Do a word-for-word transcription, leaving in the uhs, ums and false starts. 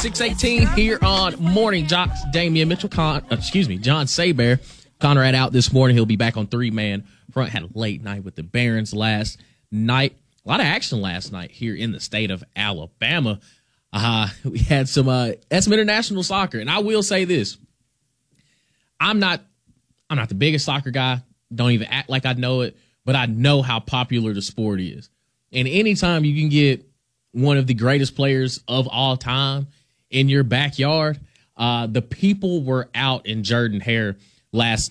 six eighteen here on Morning Jocks. Damian Mitchell, Con- excuse me, John Saber. Conrad out this morning. He'll be back on three-man front. Had a late night with the Barons last night. A lot of action last night here in the state of Alabama. Uh, we had some uh, had some international soccer, and I will say this: I'm not I'm not the biggest soccer guy. Don't even act like I know it, but I know how popular the sport is. And anytime you can get one of the greatest players of all time in your backyard, uh, the people were out in Jordan-Hare last